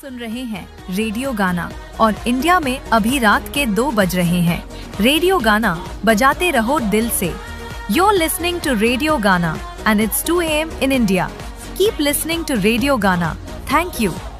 सुन रहे हैं रेडियो गाना और इंडिया में अभी रात के 2 बज रहे हैं। रेडियो गाना बजाते रहो दिल से। You're listening to Radio Gana and it's 2 a.m. in India. Keep listening to Radio Gana. Thank you.